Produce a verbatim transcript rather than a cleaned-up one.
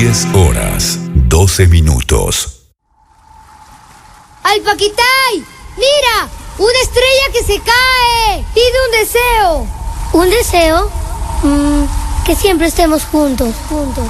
diez horas, doce minutos. ¡Alpaquitay! ¡Mira! ¡Una estrella que se cae! ¡Pide un deseo! ¿Un deseo? Mm, que siempre estemos juntos, juntos.